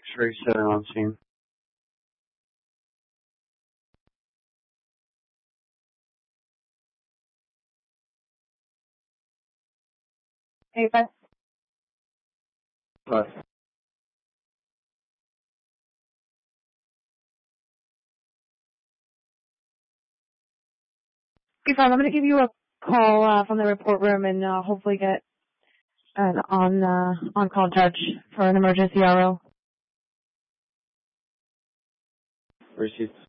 X-ray 7 on scene. Hey, bye. Bye. Okay, fine. I'm going to give you a call from the report room and hopefully get an on-call judge for an emergency RO. Received.